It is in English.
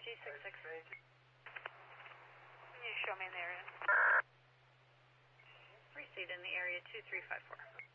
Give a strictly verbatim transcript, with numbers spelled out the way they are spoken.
G six six. Can you show me in the area? Receipt in the area two three five four.